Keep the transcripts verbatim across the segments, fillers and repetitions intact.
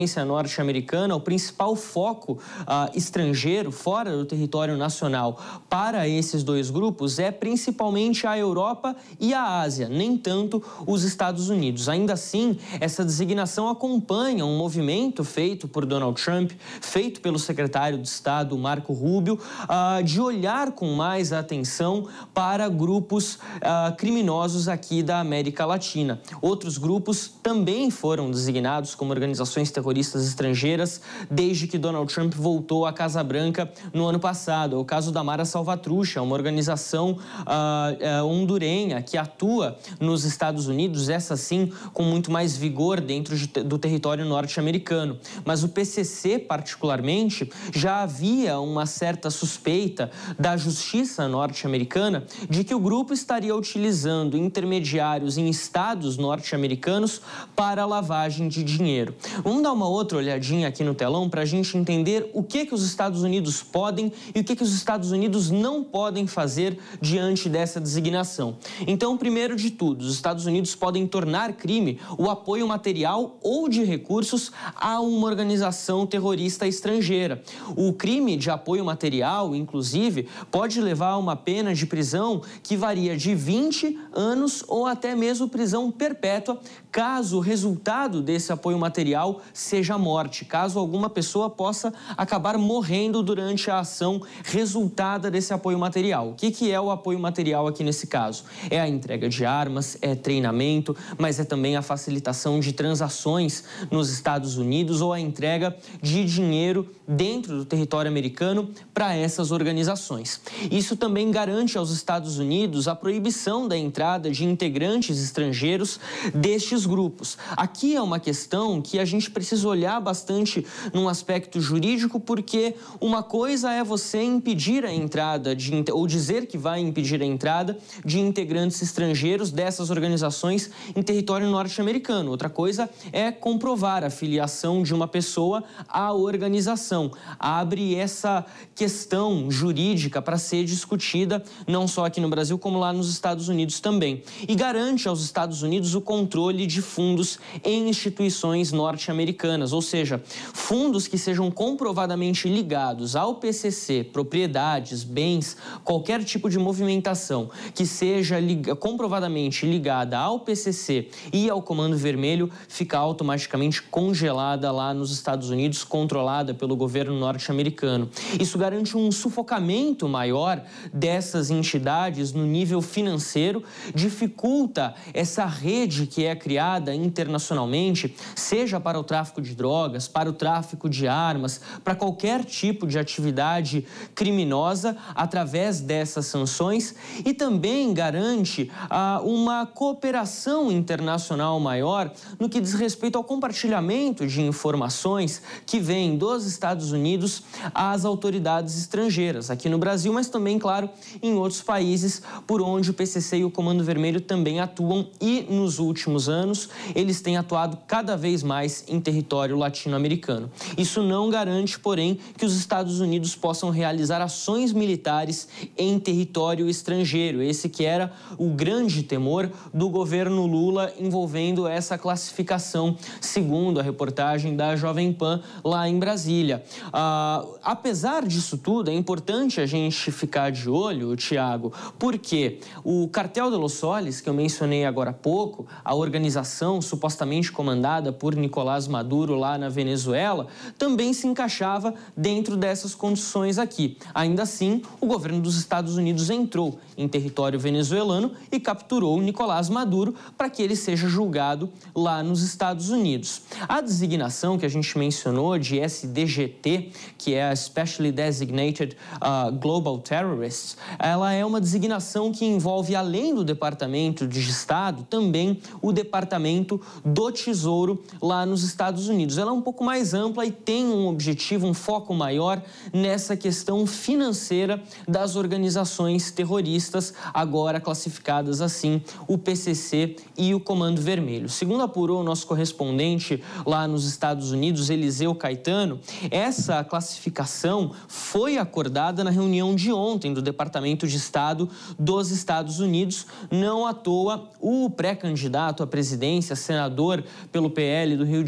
norte-americana, o principal foco uh, estrangeiro, fora do território nacional, para esses dois grupos é principalmente a Europa e a Ásia, nem tanto os Estados Unidos. Ainda assim, essa designação acompanha um movimento feito por Donald Trump, feito pelo secretário de Estado, Marco Rubio, uh, de olhar com mais atenção para grupos uh, criminosos aqui da América Latina. Outros grupos também foram designados como organizações terroristas estrangeiras desde que Donald Trump voltou à Casa Branca no ano passado. É o caso da Mara Salvatrucha, uma organização uh, uh, hondurenha que atua nos Estados Unidos, essa sim com muito mais vigor dentro de, do território norte-americano. Mas o P C C, particularmente, já havia uma certa suspeita da justiça norte-americana de que o grupo estaria utilizando intermediários em estados norte-americanos para lavagem de dinheiro. Vamos dar uma outra olhadinha aqui no telão para a gente entender o que, que os Estados Unidos podem e o que, que os Estados Unidos não podem fazer diante dessa designação. Então, primeiro de tudo, os Estados Unidos podem tornar crime o apoio material ou de recursos a uma organização terrorista estrangeira. O crime de apoio material, inclusive, pode levar a uma pena de prisão que varia de vinte anos ou até mesmo prisão perpétua, caso o resultado desse apoio material seja a morte, caso alguma pessoa possa acabar morrendo durante a ação resultada desse apoio material. O que, que é o apoio material aqui nesse caso? É a entrega de armas, é treinamento, mas é também a facilitação de transações nos Estados Unidos ou a entrega de dinheiro dentro do território americano para essas organizações. Isso também garante aos Estados Unidos a proibição da entrada de integrantes estrangeiros destes grupos. Aqui é uma questão que a gente precisa olhar bastante num aspecto jurídico, porque uma coisa é você impedir a entrada, de, ou dizer que vai impedir a entrada de integrantes estrangeiros dessas organizações em território norte-americano. Outra coisa é comprovar a filiação de uma pessoa à organização. Abre essa questão jurídica para ser discutida, não só aqui no Brasil, como lá nos Estados Unidos também. E garante aos Estados Unidos o controle de fundos em instituições norte-americanas, ou seja, fundos que sejam comprovadamente ligados ao P C C, propriedades, bens, qualquer tipo de movimentação que seja liga, comprovadamente ligada ao P C C e ao Comando Vermelho, fica automaticamente congelada lá nos Estados Unidos, controlada pelo governo norte-americano. Isso garante um sufocamento maior dessas entidades no nível financeiro, dificulta essa rede que é criada internacionalmente, seja para o tráfico de drogas, para o tráfico de armas, para qualquer tipo de atividade criminosa através dessas sanções, e também garante ah, uma cooperação internacional maior no que diz respeito ao compartilhamento de informações que vêm dos Estados Unidos às autoridades estrangeiras, aqui no Brasil, mas também, claro, em outros países por onde o P C C e o Comando Vermelho também atuam, e nos últimos anos eles têm atuado cada vez mais em território latino-americano. Isso não garante, porém, que os Estados Unidos possam realizar ações militares em território estrangeiro. Esse que era o grande temor do governo Lula envolvendo essa classificação, segundo a reportagem da Jovem Pan lá em Brasília. Ah, apesar disso tudo, é importante a gente ficar de olho, Tiago, porque o Cartel de los Soles, que eu mencionei agora há pouco, a organização supostamente comandada por Nicolás Maduro lá na Venezuela, também se encaixava dentro dessas condições aqui. Ainda assim, o governo dos Estados Unidos entrou em território venezuelano e capturou Nicolás Maduro para que ele seja julgado lá nos Estados Unidos. A designação que a gente mencionou de S D G T, que é a Specially Designated uh, Global Terrorists, ela é uma designação que envolve, além do Departamento de Estado, também o Departamento do Tesouro lá nos Estados Unidos. Ela é um pouco mais ampla e tem um objetivo, um foco maior nessa questão financeira das organizações terroristas, agora classificadas assim, o P C C e o Comando Vermelho. Segundo apurou o nosso correspondente lá nos Estados Unidos, Eliseu Caetano, essa classificação foi acordada na reunião de ontem do Departamento de Estado dos Estados Unidos. Não à toa, o pré-candidato à presidência, senador pelo P L do Rio de Janeiro,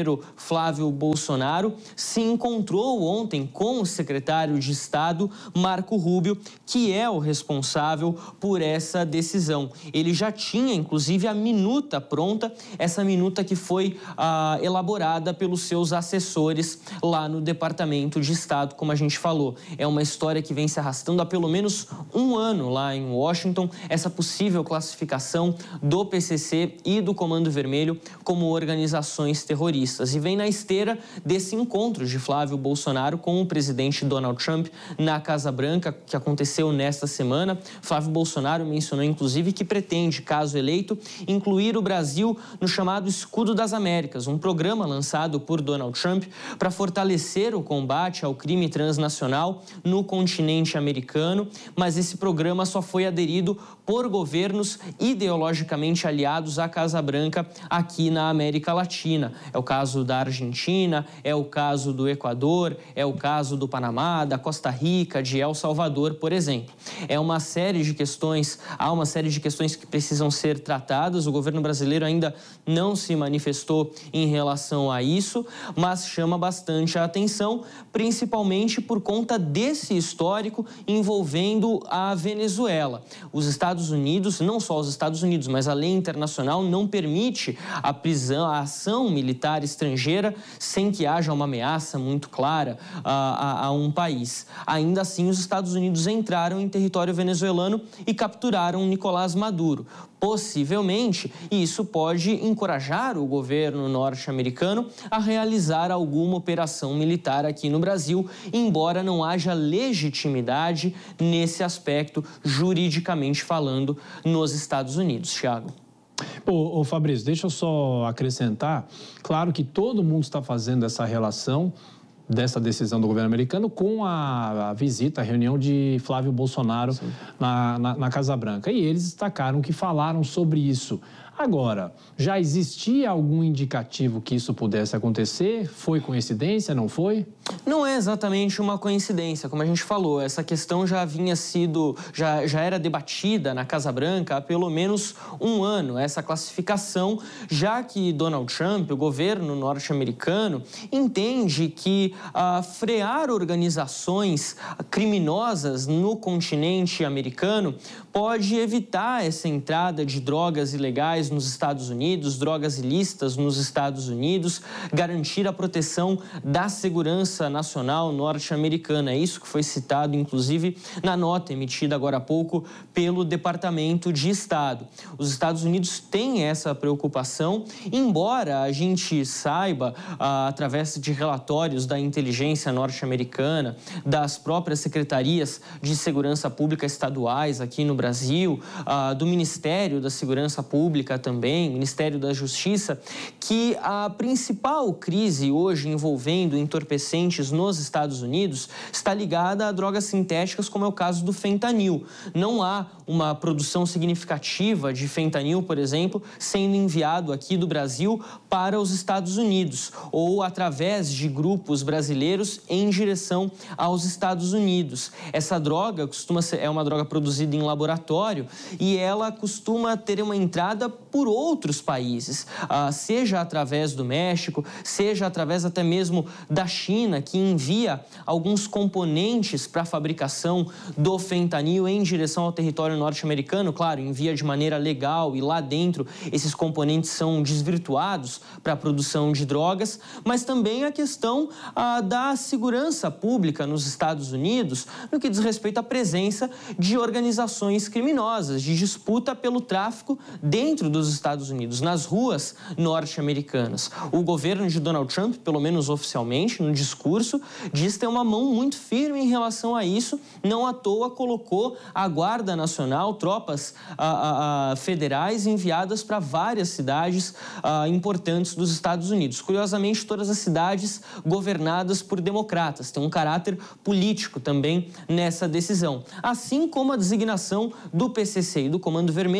estrangeiro Flávio Bolsonaro se encontrou ontem com o secretário de Estado Marco Rubio, que é o responsável por essa decisão. Ele já tinha, inclusive, a minuta pronta, essa minuta que foi ah, elaborada pelos seus assessores lá no Departamento de Estado, como a gente falou. É uma história que vem se arrastando há pelo menos um ano lá em Washington, essa possível classificação do P C C e do Comando Vermelho como organizações terroristas. E vem na esteira desse encontro de Flávio Bolsonaro com o presidente Donald Trump na Casa Branca, que aconteceu nesta semana. Flávio Bolsonaro mencionou, inclusive, que pretende, caso eleito, incluir o Brasil no chamado Escudo das Américas, um programa lançado por Donald Trump para fortalecer o combate ao crime transnacional no continente americano, mas esse programa só foi aderido por governos ideologicamente aliados à Casa Branca aqui na América Latina. É o caso da Argentina, é o caso do Equador, é o caso do Panamá, da Costa Rica, de El Salvador, por exemplo. É uma série de questões, há uma série de questões que precisam ser tratadas. O governo brasileiro ainda não se manifestou em relação a isso, mas chama bastante a atenção, principalmente por conta desse histórico envolvendo a Venezuela. Os Estados Unidos, não só os Estados Unidos, mas a lei internacional não permite a prisão, a ação militar estrangeira sem que haja uma ameaça muito clara a, a, a um país. Ainda assim, os Estados Unidos entraram em território venezuelano e capturaram Nicolás Maduro. Possivelmente, isso pode encorajar o governo norte-americano a realizar alguma operação militar aqui no Brasil, embora não haja legitimidade nesse aspecto, juridicamente falando, nos Estados Unidos. Thiago. Ô, ô Fabrício, deixa eu só acrescentar. Claro que todo mundo está fazendo essa relação dessa decisão do governo americano com a, a visita, a reunião de Flávio Bolsonaro na, na, na Casa Branca. E eles destacaram que falaram sobre isso. Agora, já existia algum indicativo que isso pudesse acontecer? Foi coincidência, não foi? Não é exatamente uma coincidência, como a gente falou. Essa questão já havia sido, já, já era debatida na Casa Branca há pelo menos um ano, essa classificação, já que Donald Trump, o governo norte-americano, entende que ah, frear organizações criminosas no continente americano pode evitar essa entrada de drogas ilegais nos Estados Unidos, drogas ilícitas nos Estados Unidos, garantir a proteção da segurança nacional norte-americana. É isso que foi citado, inclusive, na nota emitida agora há pouco pelo Departamento de Estado. Os Estados Unidos têm essa preocupação, embora a gente saiba, ah, através de relatórios da inteligência norte-americana, das próprias secretarias de segurança pública estaduais aqui no Brasil, ah, do Ministério da Segurança Pública também, Ministério da Justiça, que a principal crise hoje envolvendo entorpecentes nos Estados Unidos está ligada a drogas sintéticas, como é o caso do fentanil. Não há uma produção significativa de fentanil, por exemplo, sendo enviado aqui do Brasil para os Estados Unidos ou através de grupos brasileiros em direção aos Estados Unidos. Essa droga costuma ser, é uma droga produzida em laboratório e ela costuma ter uma entrada por outros países, ah, seja através do México, seja através até mesmo da China, que envia alguns componentes para a fabricação do fentanil em direção ao território norte-americano. Claro, envia de maneira legal e lá dentro esses componentes são desvirtuados para a produção de drogas, mas também a questão ah, da segurança pública nos Estados Unidos no que diz respeito à presença de organizações criminosas, de disputa pelo tráfico dentro dos Estados Unidos, nas ruas norte-americanas. O governo de Donald Trump, pelo menos oficialmente, no discurso, diz ter uma mão muito firme em relação a isso. Não à toa colocou a Guarda Nacional, tropas ah, ah, ah, federais enviadas para várias cidades ah, importantes dos Estados Unidos. Curiosamente, todas as cidades governadas por democratas. Tem um caráter político também nessa decisão. Assim como a designação do P C C e do Comando Vermelho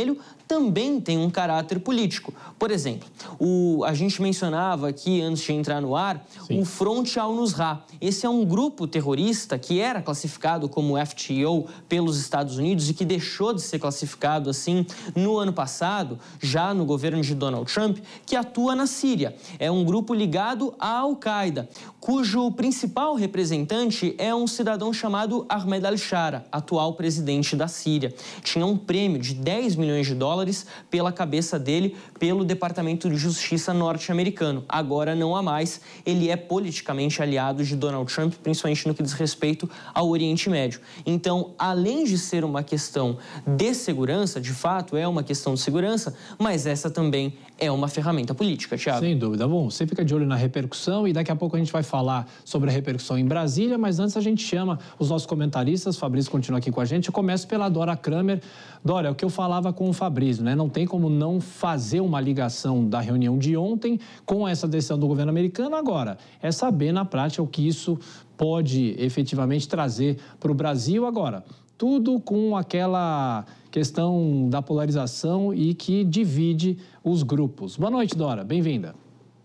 também tem um caráter político. Por exemplo, o, a gente mencionava aqui, antes de entrar no ar, Sim. o Front al-Nusra. Esse é um grupo terrorista que era classificado como F T O pelos Estados Unidos e que deixou de ser classificado assim no ano passado, já no governo de Donald Trump, que atua na Síria. É um grupo ligado à Al-Qaeda, cujo principal representante é um cidadão chamado Ahmed al-Shara, atual presidente da Síria. Tinha um prêmio de dez milhões de dólares pela cabeça dele pelo Departamento de Justiça norte-americano. Agora não há mais. Ele é politicamente aliado de Donald Trump, principalmente no que diz respeito ao Oriente Médio. Então, além de ser uma questão de segurança, de fato é uma questão de segurança, mas essa também é uma ferramenta política, Thiago. Sem dúvida. Bom, você fica de olho na repercussão e daqui a pouco a gente vai falar sobre a repercussão em Brasília, mas antes a gente chama os nossos comentaristas. O Fabrício continua aqui com a gente. Eu começo pela Dora Kramer. Dora, é o que eu falava com o Fabrício, né? Não tem como não fazer uma ligação da reunião de ontem com essa decisão do governo americano. Agora, é saber na prática o que isso pode efetivamente trazer para o Brasil. Agora, tudo com aquela questão da polarização e que divide os grupos. Boa noite, Dora. Bem-vinda.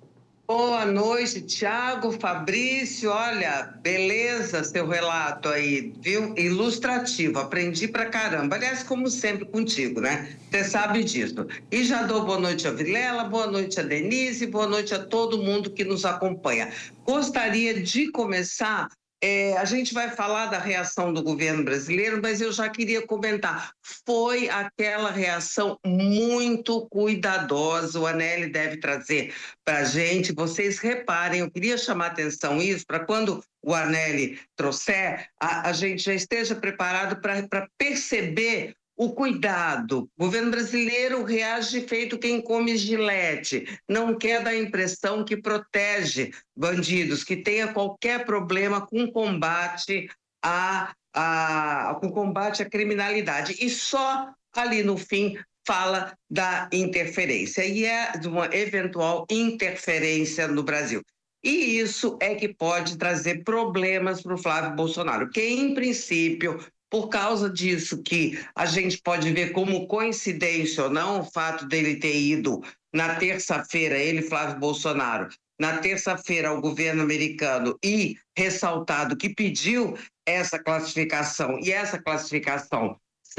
Boa noite, Thiago, Fabrício. Olha, beleza seu relato aí, viu? Ilustrativo, aprendi pra caramba. Aliás, como sempre contigo, né? Você sabe disso. E já dou boa noite a Vilela, boa noite a Denise, boa noite a todo mundo que nos acompanha. Gostaria de começar... É, a gente vai falar da reação do governo brasileiro, mas eu já queria comentar. Foi aquela reação muito cuidadosa, o Anelli deve trazer para a gente. Vocês reparem, eu queria chamar a atenção isso, para quando o Anelli trouxer, a, a gente já esteja preparado para perceber o cuidado. O governo brasileiro reage feito quem come gilete, não quer dar a impressão que protege bandidos, que tenha qualquer problema com combate à, à, com combate à criminalidade. E só ali no fim fala da interferência, e é de uma eventual interferência no Brasil. E isso é que pode trazer problemas para o Flávio Bolsonaro, que em princípio... Por causa disso que a gente pode ver como coincidência ou não, o fato dele ter ido na terça-feira, ele, Flávio Bolsonaro, na terça-feira ao governo americano e ressaltado que pediu essa classificação e essa classificação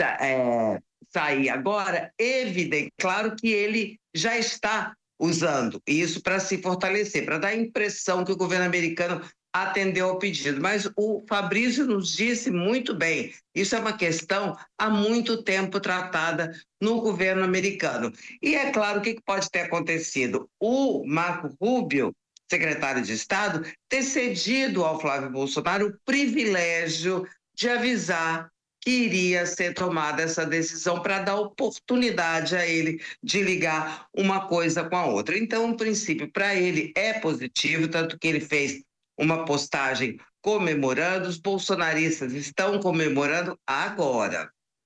é, sair agora, evidente, claro que ele já está usando isso para se fortalecer, para dar a impressão que o governo americano atendeu ao pedido, mas o Fabrício nos disse muito bem, isso é uma questão há muito tempo tratada no governo americano. E é claro, o que pode ter acontecido? O Marco Rubio, secretário de Estado, ter cedido ao Flávio Bolsonaro o privilégio de avisar que iria ser tomada essa decisão para dar oportunidade a ele de ligar uma coisa com a outra. Então, o princípio para ele é positivo, tanto que ele fez uma postagem comemorando, os bolsonaristas estão comemorando agora.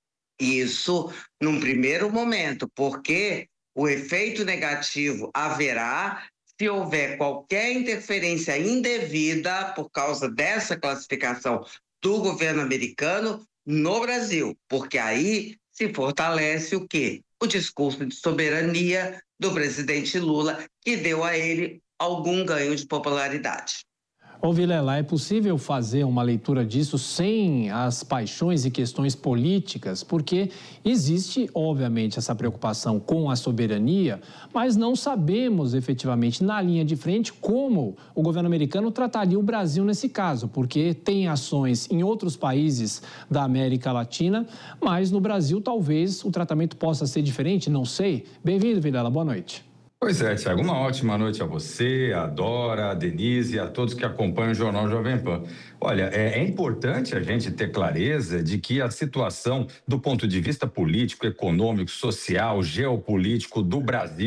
Isso num primeiro momento, porque o efeito negativo haverá se houver qualquer interferência indevida por causa dessa classificação do governo americano no Brasil, porque aí se fortalece o quê? O discurso de soberania do presidente Lula, que deu a ele algum ganho de popularidade. Ô Vilela, é possível fazer uma leitura disso sem as paixões e questões políticas? Porque existe, obviamente, essa preocupação com a soberania, mas não sabemos efetivamente na linha de frente como o governo americano trataria o Brasil nesse caso, porque tem ações em outros países da América Latina, mas no Brasil talvez o tratamento possa ser diferente, não sei. Bem-vindo, Vilela, boa noite. Pois é, Thiago, uma ótima noite a você, a Dora, a Denise e a todos que acompanham o Jornal Jovem Pan. Olha, é, é importante a gente ter clareza de que a situação do ponto de vista político, econômico, social, geopolítico do Brasil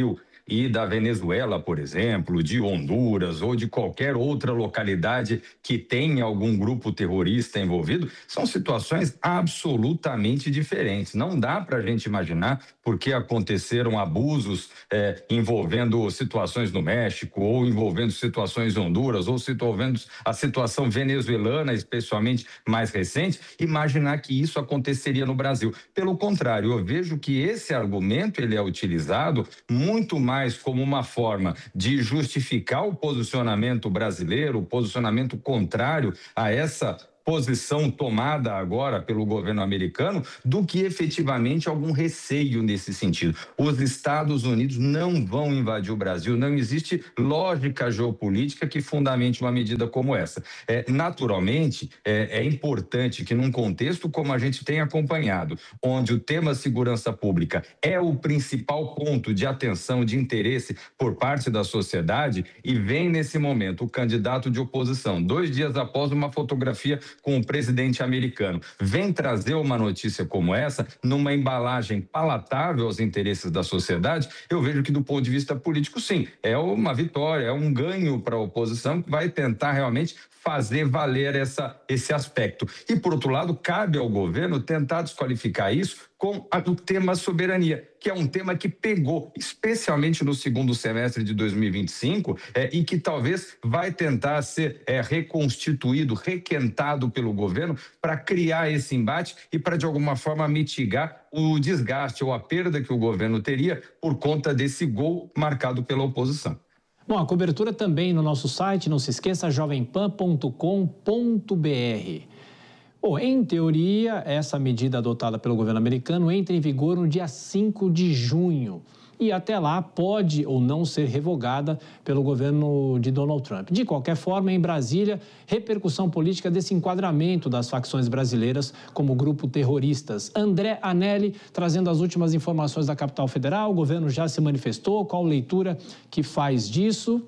e da Venezuela, por exemplo, de Honduras ou de qualquer outra localidade que tenha algum grupo terrorista envolvido, são situações absolutamente diferentes. Não dá para a gente imaginar porque aconteceram abusos eh, envolvendo situações no México ou envolvendo situações em Honduras ou envolvendo a situação venezuelana, especialmente mais recente, imaginar que isso aconteceria no Brasil. Pelo contrário, eu vejo que esse argumento ele é utilizado muito mais como uma forma de justificar o posicionamento brasileiro, o posicionamento contrário a essa posição tomada agora pelo governo americano, do que efetivamente algum receio nesse sentido. Os Estados Unidos não vão invadir o Brasil, não existe lógica geopolítica que fundamente uma medida como essa. É, naturalmente, é, é importante que num contexto como a gente tem acompanhado, onde o tema segurança pública é o principal ponto de atenção, de interesse por parte da sociedade, e vem nesse momento o candidato de oposição, dois dias após uma fotografia com o presidente americano, vem trazer uma notícia como essa, numa embalagem palatável aos interesses da sociedade, eu vejo que do ponto de vista político, sim, é uma vitória, é um ganho para a oposição que vai tentar realmente fazer valer essa, esse aspecto. E, por outro lado, cabe ao governo tentar desqualificar isso com a, o tema soberania, que é um tema que pegou, especialmente no segundo semestre de dois mil e vinte e cinco, é, e que talvez vai tentar ser é, reconstituído, requentado pelo governo para criar esse embate e para, de alguma forma, mitigar o desgaste ou a perda que o governo teria por conta desse gol marcado pela oposição. Bom, a cobertura também no nosso site, não se esqueça, jovem pan ponto com ponto br. Bom, em teoria, essa medida adotada pelo governo americano entra em vigor no dia cinco de junho. E até lá pode ou não ser revogada pelo governo de Donald Trump. De qualquer forma, em Brasília, repercussão política desse enquadramento das facções brasileiras como grupo terroristas. André Anelli trazendo as últimas informações da capital federal. O governo já se manifestou. Qual leitura que faz disso?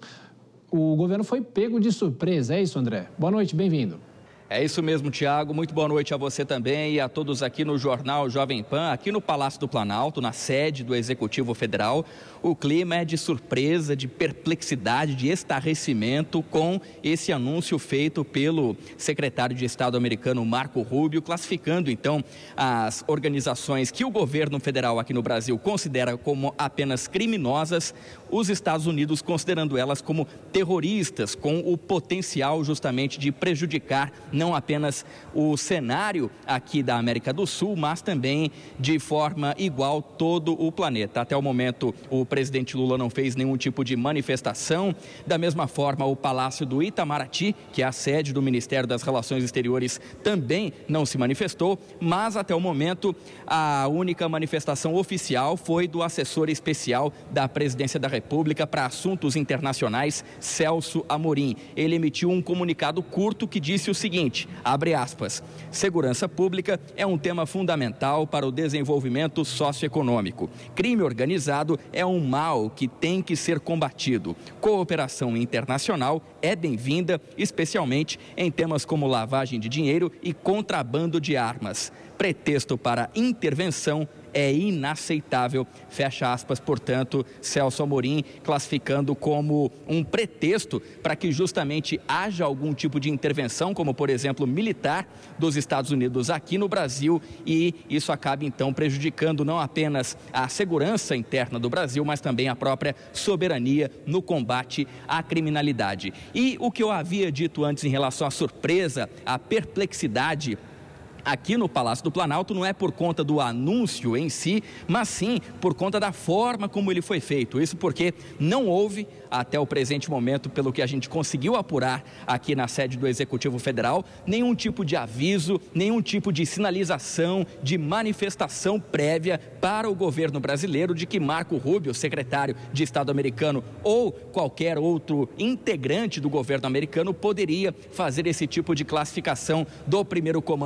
O governo foi pego de surpresa, é isso, André? Boa noite, bem-vindo. É isso mesmo, Tiago. Muito boa noite a você também e a todos aqui no Jornal Jovem Pan, aqui no Palácio do Planalto, na sede do Executivo Federal. O clima é de surpresa, de perplexidade, de estarrecimento com esse anúncio feito pelo secretário de Estado americano Marco Rubio, classificando então as organizações que o governo federal aqui no Brasil considera como apenas criminosas, os Estados Unidos considerando elas como terroristas, com o potencial justamente de prejudicar não apenas o cenário aqui da América do Sul, mas também de forma igual todo o planeta. Até o momento, o presidente Lula não fez nenhum tipo de manifestação. Da mesma forma, o Palácio do Itamaraty, que é a sede do Ministério das Relações Exteriores, também não se manifestou, mas até o momento a única manifestação oficial foi do assessor especial da Presidência da República para Assuntos Internacionais, Celso Amorim. Ele emitiu um comunicado curto que disse o seguinte: abre aspas, segurança pública é um tema fundamental para o desenvolvimento socioeconômico. Crime organizado é um mal que tem que ser combatido. Cooperação internacional é bem-vinda, especialmente em temas como lavagem de dinheiro e contrabando de armas. Pretexto para intervenção é inaceitável, fecha aspas, portanto, Celso Amorim classificando como um pretexto para que justamente haja algum tipo de intervenção, como por exemplo militar dos Estados Unidos aqui no Brasil, e isso acaba então prejudicando não apenas a segurança interna do Brasil, mas também a própria soberania no combate à criminalidade. E o que eu havia dito antes em relação à surpresa, à perplexidade aqui no Palácio do Planalto não é por conta do anúncio em si, mas sim por conta da forma como ele foi feito. Isso porque não houve, até o presente momento, pelo que a gente conseguiu apurar aqui na sede do Executivo Federal, nenhum tipo de aviso, nenhum tipo de sinalização, de manifestação prévia para o governo brasileiro de que Marco Rubio, secretário de Estado americano, ou qualquer outro integrante do governo americano poderia fazer esse tipo de classificação do primeiro comando da capital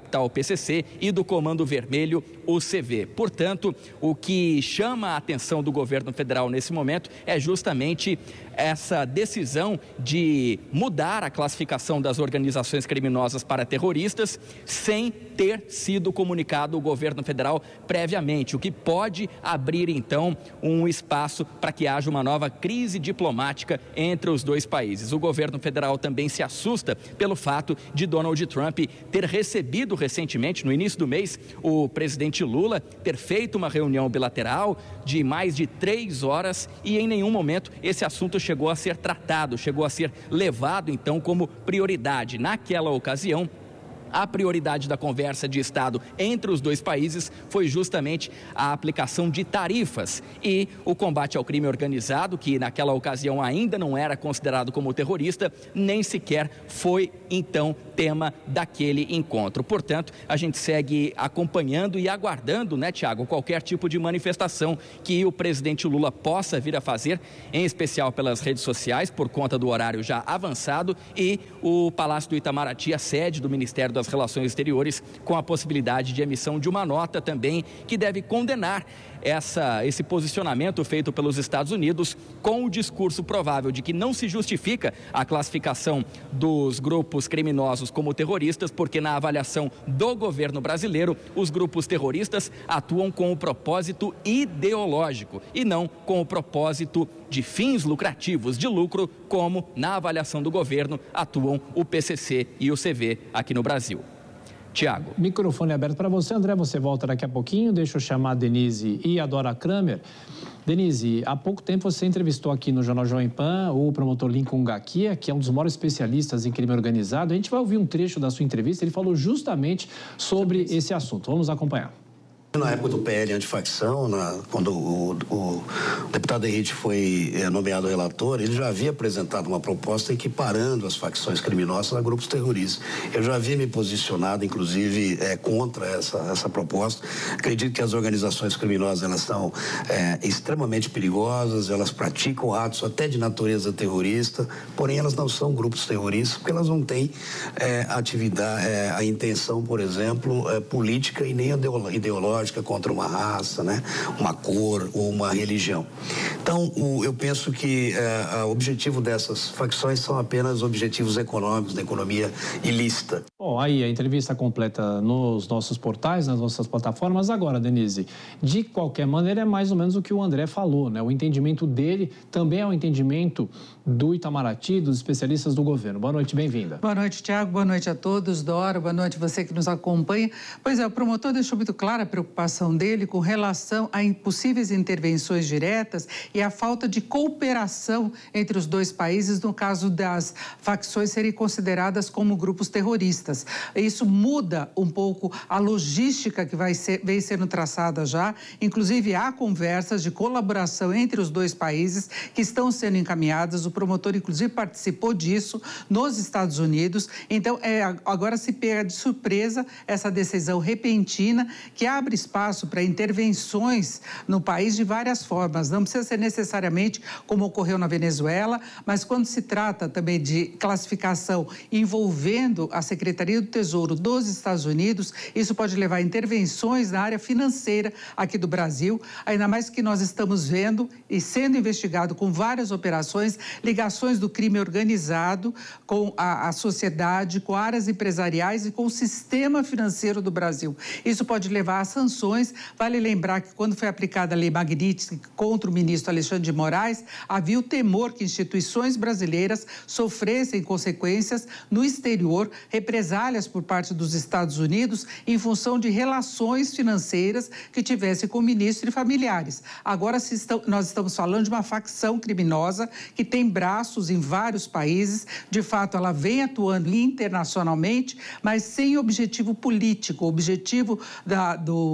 capital P C C e do Comando Vermelho, o C V. Portanto, o que chama a atenção do governo federal nesse momento é justamente essa decisão de mudar a classificação das organizações criminosas para terroristas sem ter sido comunicado o governo federal previamente, o que pode abrir então um espaço para que haja uma nova crise diplomática entre os dois países. O governo federal também se assusta pelo fato de Donald Trump ter recebido recentemente, no início do mês, o presidente Lula ter feito uma reunião bilateral de mais de três horas e em nenhum momento esse assunto chegou a ser tratado, chegou a ser levado então como prioridade. Naquela ocasião, a prioridade da conversa de Estado entre os dois países foi justamente a aplicação de tarifas e o combate ao crime organizado, que naquela ocasião ainda não era considerado como terrorista, nem sequer foi então tema daquele encontro. Portanto, a gente segue acompanhando e aguardando, né, Tiago, qualquer tipo de manifestação que o presidente Lula possa vir a fazer, em especial pelas redes sociais, por conta do horário já avançado, e o Palácio do Itamaraty, a sede do Ministério das Relações Exteriores, com a possibilidade de emissão de uma nota também que deve condenar essa, esse posicionamento feito pelos Estados Unidos, com o discurso provável de que não se justifica a classificação dos grupos criminosos como terroristas, porque na avaliação do governo brasileiro, os grupos terroristas atuam com o propósito ideológico e não com o propósito de fins lucrativos, de lucro, como na avaliação do governo atuam o P C C e o C V aqui no Brasil. Tiago. Microfone aberto para você, André. Você volta daqui a pouquinho. Deixa eu chamar a Denise e a Dora Kramer. Denise, há pouco tempo você entrevistou aqui no Jornal Jovem Pan o promotor Lincoln Gakia, que é um dos maiores especialistas em crime organizado. A gente vai ouvir um trecho da sua entrevista. Ele falou justamente sobre esse assunto. Vamos acompanhar. Na época do P L antifacção, na, quando o, o deputado Henrique foi é, nomeado relator, ele já havia apresentado uma proposta equiparando as facções criminosas a grupos terroristas. Eu já havia me posicionado, inclusive, é, contra essa, essa proposta. Acredito que as organizações criminosas, elas são é, extremamente perigosas, elas praticam atos até de natureza terrorista, porém elas não são grupos terroristas, porque elas não têm é, atividade, é, a intenção, por exemplo, é, política e nem ideológica contra uma raça, né, uma cor ou uma religião. Então, o, eu penso que é, o objetivo dessas facções são apenas objetivos econômicos, da economia ilícita. Bom, aí a entrevista completa nos nossos portais, nas nossas plataformas. Agora, Denise, de qualquer maneira é mais ou menos o que o André falou, né? O entendimento dele também é o entendimento do Itamaraty, dos especialistas do governo. Boa noite, bem-vinda. Boa noite, Tiago. Boa noite a todos. Dora, boa noite você que nos acompanha. Pois é, o promotor deixou muito clara a preocupação dele com relação a possíveis intervenções diretas e a falta de cooperação entre os dois países no caso das facções serem consideradas como grupos terroristas. Isso muda um pouco a logística que vai ser, vem sendo traçada já. Inclusive, há conversas de colaboração entre os dois países que estão sendo encaminhadas. O promotor, inclusive, participou disso nos Estados Unidos. Então, é, agora se pega de surpresa essa decisão repentina que abre espaço para intervenções no país de várias formas. Não precisa ser necessariamente como ocorreu na Venezuela, mas quando se trata também de classificação envolvendo a Secretaria do Tesouro dos Estados Unidos, isso pode levar a intervenções na área financeira aqui do Brasil, ainda mais que nós estamos vendo e sendo investigado com várias operações, ligações do crime organizado com a, a sociedade, com áreas empresariais e com o sistema financeiro do Brasil. Isso pode levar a sanções. Vale lembrar que quando foi aplicada a Lei Magnitsky contra o ministro Alexandre de Moraes, havia o temor que instituições brasileiras sofressem consequências no exterior, represálias por parte dos Estados Unidos em função de relações financeiras que tivessem com o ministro e familiares. Agora se estão, nós estamos falando de uma facção criminosa que tem braços em vários países. De fato, ela vem atuando internacionalmente, mas sem objetivo político. O objetivo da, do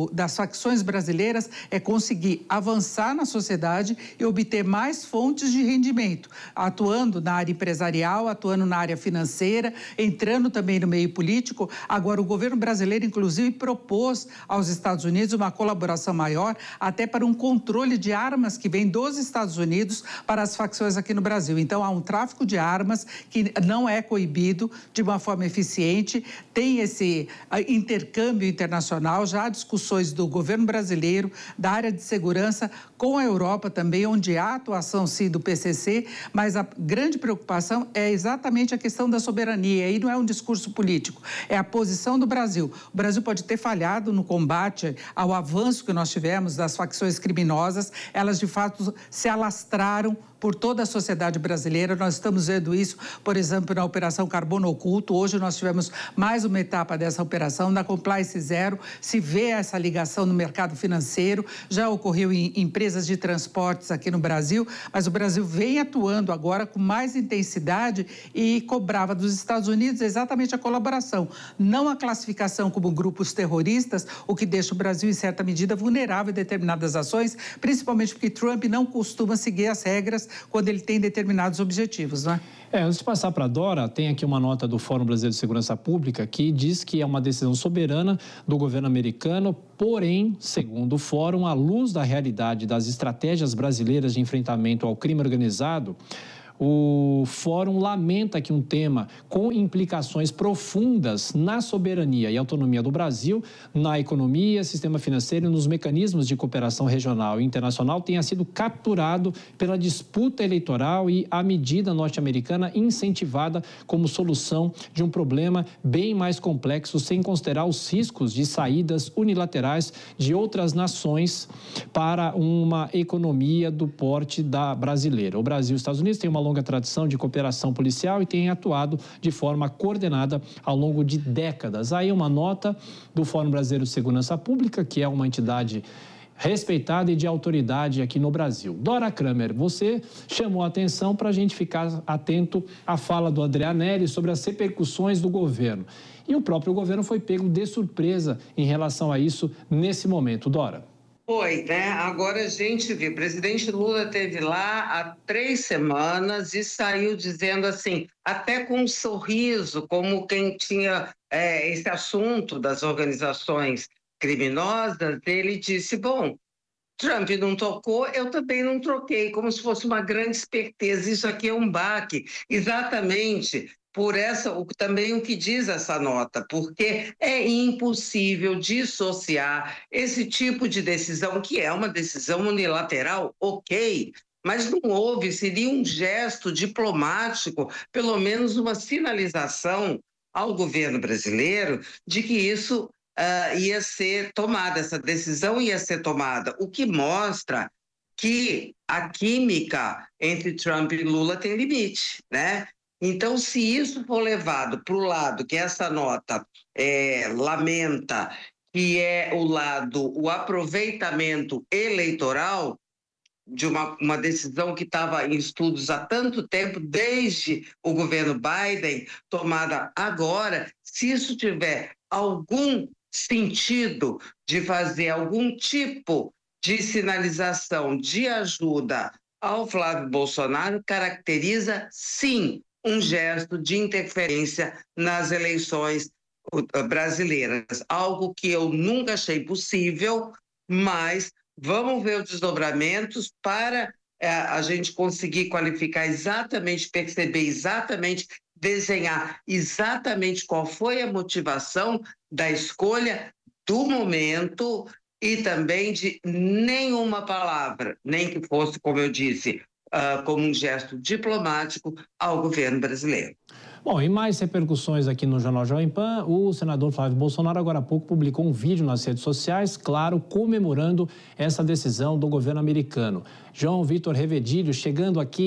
do, das facções brasileiras é conseguir avançar na sociedade e obter mais fontes de rendimento, atuando na área empresarial, atuando na área financeira, entrando também no meio político. Agora, o governo brasileiro, inclusive, propôs aos Estados Unidos uma colaboração maior, até para um controle de armas que vem dos Estados Unidos para as facções aqui no Brasil. Então, há um tráfico de armas que não é coibido de uma forma eficiente, tem esse intercâmbio internacional, já há discussões do governo brasileiro, da área de segurança com a Europa também, onde há atuação, sim, do P C C, mas a grande preocupação é exatamente a questão da soberania, e não é um discurso político, é a posição do Brasil. O Brasil pode ter falhado no combate ao avanço que nós tivemos das facções criminosas, elas de fato se alastraram por toda a sociedade brasileira. Nós estamos vendo isso, por exemplo, na Operação Carbono Oculto. Hoje nós tivemos mais uma etapa dessa operação, na Compliance Zero, se vê essa ligação no mercado financeiro, já ocorreu em empresas de transportes aqui no Brasil, mas o Brasil vem atuando agora com mais intensidade e cobrava dos Estados Unidos exatamente a colaboração, não a classificação como grupos terroristas, o que deixa o Brasil, em certa medida, vulnerável em determinadas ações, principalmente porque Trump não costuma seguir as regras quando ele tem determinados objetivos, não é? É, antes de passar para a Dora, tem aqui uma nota do Fórum Brasileiro de Segurança Pública que diz que é uma decisão soberana do governo americano, porém, segundo o Fórum, à luz da realidade das estratégias brasileiras de enfrentamento ao crime organizado, o Fórum lamenta que um tema com implicações profundas na soberania e autonomia do Brasil, na economia, sistema financeiro e nos mecanismos de cooperação regional e internacional tenha sido capturado pela disputa eleitoral e a medida norte-americana incentivada como solução de um problema bem mais complexo, sem considerar os riscos de saídas unilaterais de outras nações para uma economia do porte da brasileira. O Brasil e os Estados Unidos têm uma longa tradição de cooperação policial e tem atuado de forma coordenada ao longo de décadas. Aí uma nota do Fórum Brasileiro de Segurança Pública, que é uma entidade respeitada e de autoridade aqui no Brasil. Dora Kramer, você chamou a atenção para a gente ficar atento à fala do André Anelli sobre as repercussões do governo. E o próprio governo foi pego de surpresa em relação a isso nesse momento. Dora. Foi, né? Agora a gente vê, o presidente Lula esteve lá há três semanas e saiu dizendo assim, até com um sorriso, como quem tinha é, esse assunto das organizações criminosas, ele disse, bom, Trump não tocou, eu também não troquei, como se fosse uma grande esperteza. Isso aqui é um baque, exatamente por essa, o, também o que diz essa nota, porque é impossível dissociar esse tipo de decisão, que é uma decisão unilateral, ok, mas não houve, seria um gesto diplomático, pelo menos uma sinalização ao governo brasileiro de que isso uh, ia ser tomada, essa decisão ia ser tomada, o que mostra que a química entre Trump e Lula tem limite, né? Então, se isso for levado para o lado que essa nota é, lamenta, que é o lado, o aproveitamento eleitoral de uma, uma decisão que estava em estudos há tanto tempo, desde o governo Biden, tomada agora, se isso tiver algum sentido de fazer algum tipo de sinalização de ajuda ao Flávio Bolsonaro, caracteriza, sim, um gesto de interferência nas eleições brasileiras. Algo que eu nunca achei possível, mas vamos ver os desdobramentos para é, a gente conseguir qualificar exatamente, perceber exatamente, desenhar exatamente qual foi a motivação da escolha do momento e também de nenhuma palavra, nem que fosse, como eu disse, Uh, como um gesto diplomático ao governo brasileiro. Bom, e mais repercussões aqui no Jornal Jovem Pan, o senador Flávio Bolsonaro agora há pouco publicou um vídeo nas redes sociais, claro, comemorando essa decisão do governo americano. João Vitor Revedilho chegando aqui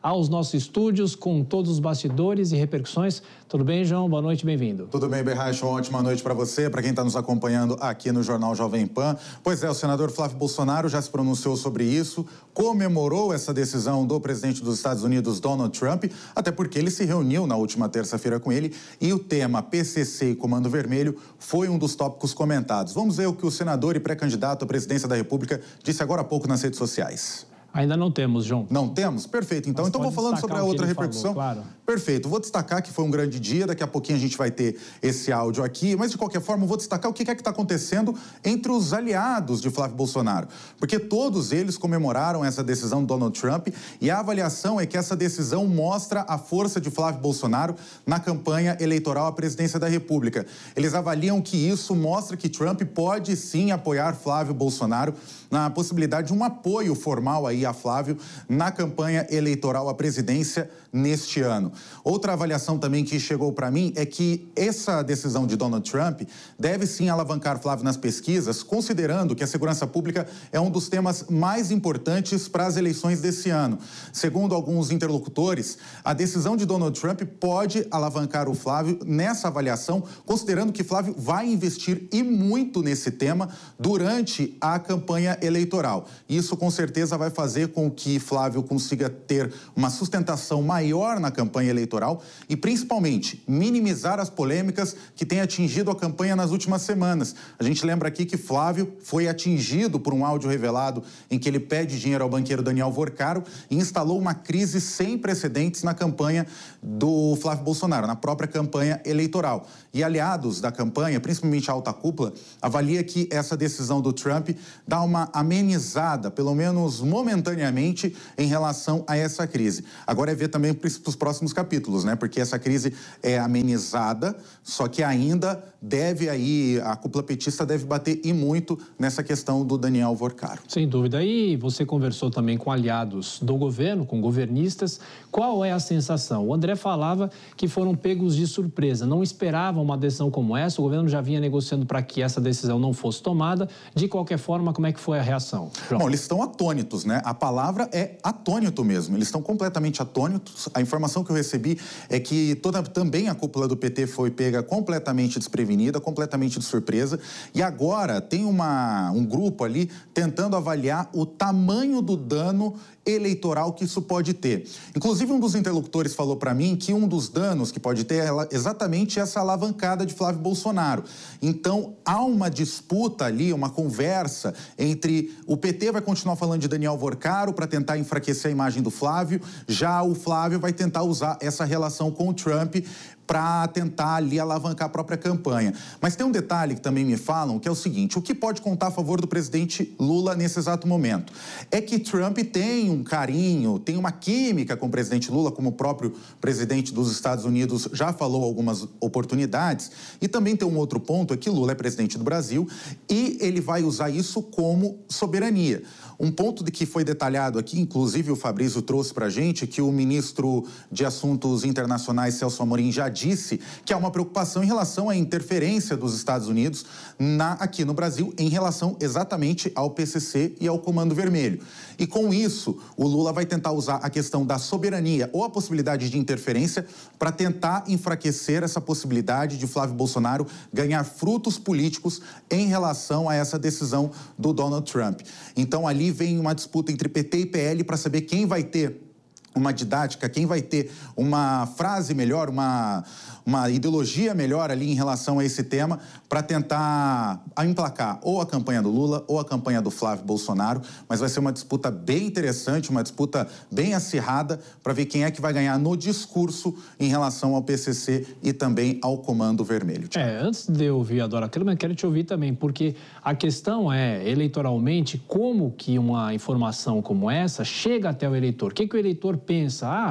aos nossos estúdios com todos os bastidores e repercussões. Tudo bem, João? Boa noite, bem-vindo. Tudo bem, Berracho? Ótima noite para você, para quem está nos acompanhando aqui no Jornal Jovem Pan. Pois é, o senador Flávio Bolsonaro já se pronunciou sobre isso, comemorou essa decisão do presidente dos Estados Unidos, Donald Trump, até porque ele se reuniu na última terça-feira com ele e o tema P C C e Comando Vermelho foi um dos tópicos comentados. Vamos ver o que o senador e pré-candidato à presidência da República disse agora há pouco nas redes sociais. Ainda não temos, João. Não temos? Perfeito. Então, então vou falando sobre a outra repercussão. Falou, claro. Perfeito. Vou destacar que foi um grande dia. Daqui a pouquinho a gente vai ter esse áudio aqui. Mas, de qualquer forma, eu vou destacar o que é que está acontecendo entre os aliados de Flávio Bolsonaro. Porque todos eles comemoraram essa decisão do Donald Trump e a avaliação é que essa decisão mostra a força de Flávio Bolsonaro na campanha eleitoral à presidência da República. Eles avaliam que isso mostra que Trump pode sim apoiar Flávio Bolsonaro na possibilidade de um apoio formal aí a Flávio na campanha eleitoral à presidência neste ano. Outra avaliação também que chegou para mim é que essa decisão de Donald Trump deve sim alavancar Flávio nas pesquisas, considerando que a segurança pública é um dos temas mais importantes para as eleições desse ano. Segundo alguns interlocutores, a decisão de Donald Trump pode alavancar o Flávio nessa avaliação, considerando que Flávio vai investir e muito nesse tema durante a campanha eleitoral. Isso com certeza vai fazer com que Flávio consiga ter uma sustentação maior na campanha eleitoral e, principalmente, minimizar as polêmicas que têm atingido a campanha nas últimas semanas. A gente lembra aqui que Flávio foi atingido por um áudio revelado em que ele pede dinheiro ao banqueiro Daniel Vorcaro e instalou uma crise sem precedentes na campanha do Flávio Bolsonaro, na própria campanha eleitoral. E aliados da campanha, principalmente a alta cúpula, avalia que essa decisão do Trump dá uma amenizada, pelo menos momentaneamente, em relação a essa crise. Agora é ver também para os próximos capítulos, né? Porque essa crise é amenizada, só que ainda deve aí, a cúpula petista deve bater e muito nessa questão do Daniel Vorcaro. Sem dúvida. E você conversou também com aliados do governo, com governistas. Qual é a sensação? O André falava que foram pegos de surpresa, não esperavam uma decisão como essa, o governo já vinha negociando para que essa decisão não fosse tomada. De qualquer forma, como é que foi a reação? João. Bom, eles estão atônitos, né? A palavra é atônito mesmo, eles estão completamente atônitos. A informação que eu recebi é que toda, também a cúpula do P T foi pega completamente desprevenida, completamente de surpresa, e agora tem uma, um grupo ali tentando avaliar o tamanho do dano eleitoral que isso pode ter. Inclusive, um dos interlocutores falou para mim que um dos danos que pode ter é exatamente essa alavancada de Flávio Bolsonaro. Então, há uma disputa ali, uma conversa entre o P T vai continuar falando de Daniel Vorcaro para tentar enfraquecer a imagem do Flávio, já o Flávio vai tentar usar essa relação com o Trump para tentar ali alavancar a própria campanha. Mas tem um detalhe que também me falam, que é o seguinte, o que pode contar a favor do presidente Lula nesse exato momento? É que Trump tem um carinho, tem uma química com o presidente Lula, como o próprio presidente dos Estados Unidos já falou algumas oportunidades, e também tem um outro ponto, é que Lula é presidente do Brasil e ele vai usar isso como soberania. Um ponto de que foi detalhado aqui, inclusive o Fabrício trouxe para a gente, que o ministro de Assuntos Internacionais, Celso Amorim, já disse que há uma preocupação em relação à interferência dos Estados Unidos na, aqui no Brasil em relação exatamente ao P C C e ao Comando Vermelho. E com isso, o Lula vai tentar usar a questão da soberania ou a possibilidade de interferência para tentar enfraquecer essa possibilidade de Flávio Bolsonaro ganhar frutos políticos em relação a essa decisão do Donald Trump. Então, ali vem uma disputa entre P T e P L para saber quem vai ter uma didática, quem vai ter uma frase melhor, uma, uma ideologia melhor ali em relação a esse tema para tentar emplacar ou a campanha do Lula ou a campanha do Flávio Bolsonaro, mas vai ser uma disputa bem interessante, uma disputa bem acirrada para ver quem é que vai ganhar no discurso em relação ao P C C e também ao Comando Vermelho. Thiago. É, antes de eu ouvir a Dora Kramer, quero te ouvir também, porque a questão é, eleitoralmente, como que uma informação como essa chega até o eleitor? O que, que o eleitor pensa? Ah,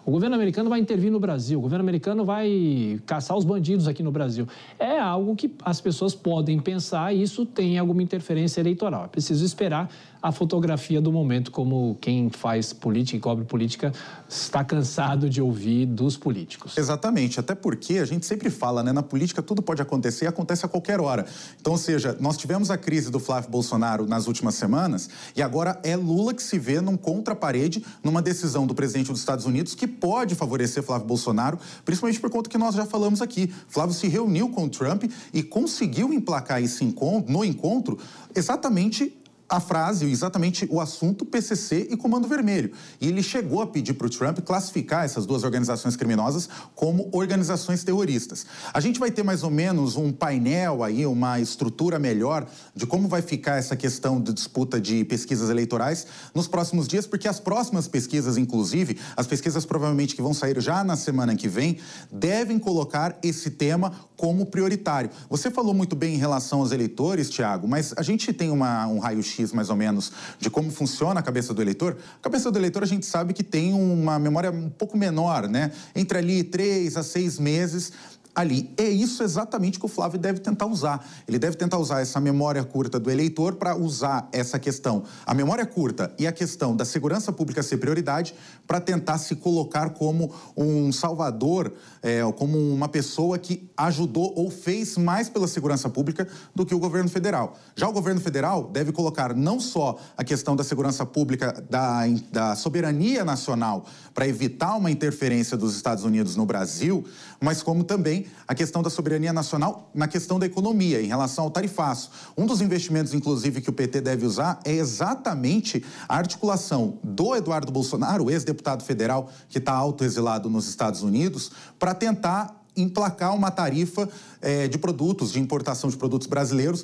o governo americano vai intervir no Brasil, o governo americano vai caçar os bandidos aqui no Brasil. É algo que as pessoas podem pensar e isso tem alguma interferência eleitoral. É preciso esperar a fotografia do momento, como quem faz política e cobre política está cansado de ouvir dos políticos. Exatamente, até porque a gente sempre fala, né, na política tudo pode acontecer e acontece a qualquer hora. Então, ou seja, nós tivemos a crise do Flávio Bolsonaro nas últimas semanas e agora é Lula que se vê num contra-parede, numa decisão do presidente dos Estados Unidos que pode favorecer Flávio Bolsonaro, principalmente por conta que nós já falamos aqui. Flávio se reuniu com o Trump e conseguiu emplacar esse encontro, no encontro exatamente a frase, exatamente o assunto P C C e Comando Vermelho. E ele chegou a pedir para o Trump classificar essas duas organizações criminosas como organizações terroristas. A gente vai ter mais ou menos um painel aí, uma estrutura melhor de como vai ficar essa questão de disputa de pesquisas eleitorais nos próximos dias, porque as próximas pesquisas, inclusive, as pesquisas provavelmente que vão sair já na semana que vem, devem colocar esse tema como prioritário. Você falou muito bem em relação aos eleitores, Tiago, mas a gente tem uma, um raio-x mais ou menos de como funciona a cabeça do eleitor. A cabeça do eleitor a gente sabe que tem uma memória um pouco menor, né? Entre ali três a seis meses ali. É isso exatamente que o Flávio deve tentar usar. Ele deve tentar usar essa memória curta do eleitor para usar essa questão, a memória curta e a questão da segurança pública ser prioridade, para tentar se colocar como um salvador, é, como uma pessoa que ajudou ou fez mais pela segurança pública do que o governo federal. Já o governo federal deve colocar não só a questão da segurança pública, da, da soberania nacional, para evitar uma interferência dos Estados Unidos no Brasil, mas como também a questão da soberania nacional na questão da economia, em relação ao tarifaço. Um dos investimentos, inclusive, que o P T deve usar é exatamente a articulação do Eduardo Bolsonaro, o ex-deputado federal que está autoexilado nos Estados Unidos, para tentar emplacar uma tarifa eh, de produtos, de importação de produtos brasileiros,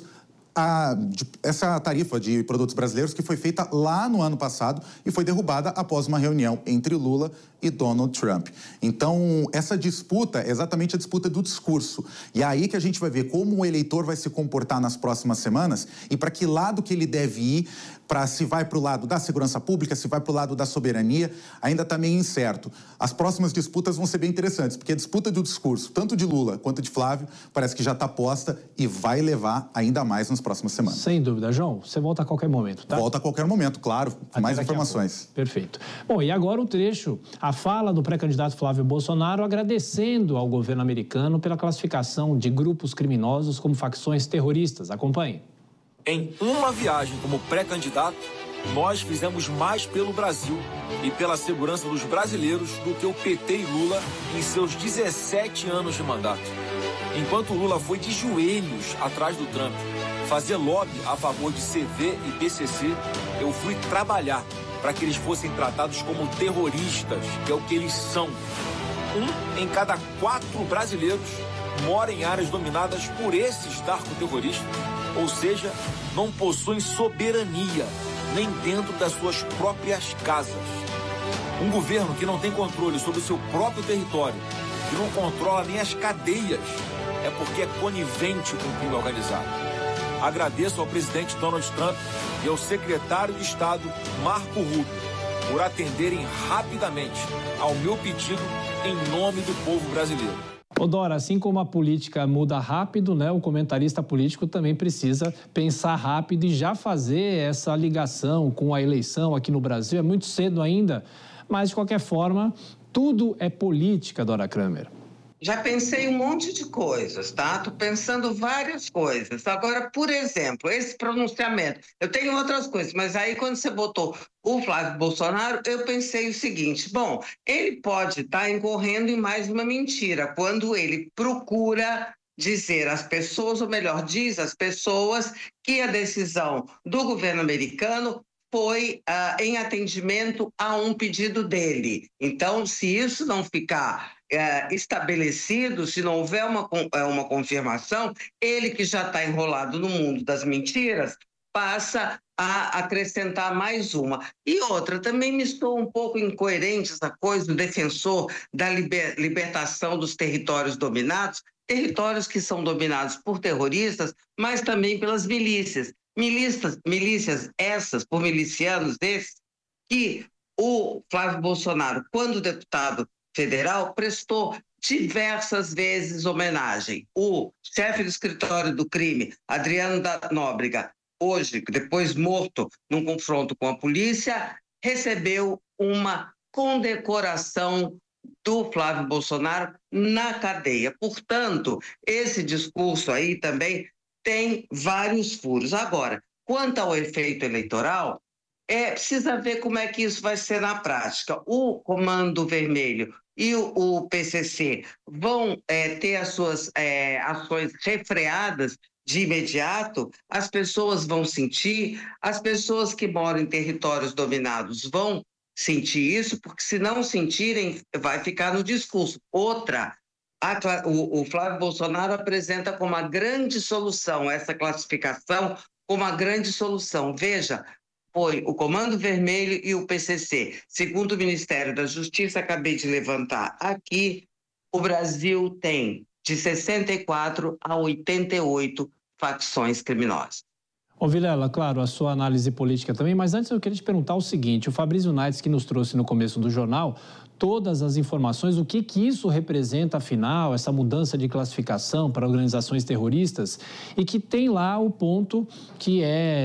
A, de, essa tarifa de produtos brasileiros que foi feita lá no ano passado e foi derrubada após uma reunião entre Lula e Donald Trump. Então, essa disputa é exatamente a disputa do discurso. E é aí que a gente vai ver como o eleitor vai se comportar nas próximas semanas e para que lado que ele deve ir, para se vai para o lado da segurança pública, se vai para o lado da soberania, ainda está meio incerto. As próximas disputas vão ser bem interessantes, porque a disputa do discurso, tanto de Lula quanto de Flávio, parece que já está posta e vai levar ainda mais nas próximas semanas. Sem dúvida. João, você volta a qualquer momento, tá? Volta a qualquer momento, claro, com Até mais informações. Perfeito. Bom, e agora o trecho, a fala do pré-candidato Flávio Bolsonaro agradecendo ao governo americano pela classificação de grupos criminosos como facções terroristas. Acompanhe. Em uma viagem como pré-candidato, nós fizemos mais pelo Brasil e pela segurança dos brasileiros do que o P T e Lula em seus dezessete anos de mandato. Enquanto Lula foi de joelhos atrás do Trump fazer lobby a favor de C V e P C C, eu fui trabalhar para que eles fossem tratados como terroristas, que é o que eles são. Um em cada quatro brasileiros mora em áreas dominadas por esses narcoterroristas, ou seja, não possuem soberania nem dentro das suas próprias casas. Um governo que não tem controle sobre o seu próprio território, que não controla nem as cadeias, é porque é conivente com o crime organizado. Agradeço ao presidente Donald Trump e ao secretário de Estado, Marco Rubio, por atenderem rapidamente ao meu pedido em nome do povo brasileiro. Ô Dora, assim como a política muda rápido, né, o comentarista político também precisa pensar rápido e já fazer essa ligação com a eleição aqui no Brasil. É muito cedo ainda, mas de qualquer forma, tudo é política, Dora Kramer. Já pensei um monte de coisas, tá? Tô pensando várias coisas. Agora, por exemplo, esse pronunciamento. Eu tenho outras coisas, mas aí quando você botou o Flávio Bolsonaro, eu pensei o seguinte: bom, ele pode estar incorrendo em mais uma mentira quando ele procura dizer às pessoas, ou melhor, diz às pessoas que a decisão do governo americano foi uh, em atendimento a um pedido dele. Então, se isso não ficar uh, estabelecido, se não houver uma, uma confirmação, ele que já está enrolado no mundo das mentiras, passa a acrescentar mais uma. E outra, também me estou um pouco incoerente essa coisa do defensor da liber, libertação dos territórios dominados, territórios que são dominados por terroristas, mas também pelas milícias. Milícias, milícias essas, por milicianos esses, que o Flávio Bolsonaro, quando deputado Federal prestou diversas vezes homenagem. O chefe do escritório do crime, Adriano da Nóbrega, hoje, depois morto num confronto com a polícia, recebeu uma condecoração do Flávio Bolsonaro na cadeia. Portanto, esse discurso aí também tem vários furos. Agora, quanto ao efeito eleitoral, é, precisa ver como é que isso vai ser na prática. O Comando Vermelho e o, o P C C vão é, ter as suas é, ações refreadas de imediato, as pessoas vão sentir, as pessoas que moram em territórios dominados vão sentir isso, porque se não sentirem, vai ficar no discurso. Outra, a, o, o Flávio Bolsonaro apresenta como a grande solução essa classificação, como a grande solução. Veja, foi o Comando Vermelho e o P C C. Segundo o Ministério da Justiça, acabei de levantar aqui, o Brasil tem de sessenta e quatro a oitenta e oito facções criminosas. Ô Vilela, claro, a sua análise política também, mas antes eu queria te perguntar o seguinte, o Fabrício Naires que nos trouxe no começo do jornal todas as informações, o que que isso representa afinal, essa mudança de classificação para organizações terroristas e que tem lá o ponto que